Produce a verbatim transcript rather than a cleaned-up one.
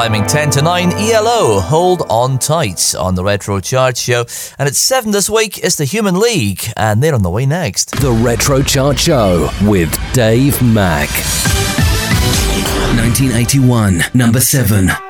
timing ten to nine, E L O, Hold On Tight on the Retro Chart Show. And it's seven this week, it's the Human League, and they're on the way next. The Retro Chart Show with Dave Mack. nineteen eighty-one, number seven.